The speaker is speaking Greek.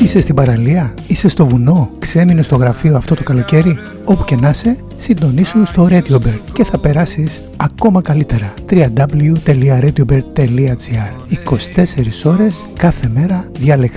Είσαι στην παραλία, είσαι στο βουνό, ξέμεινε στο γραφείο αυτό το καλοκαίρι. Όπου και να είσαι, συντονίσου στο RadioBird και θα περάσεις ακόμα καλύτερα. www.radiobird.gr 24 ώρες κάθε μέρα, διαλεκτικά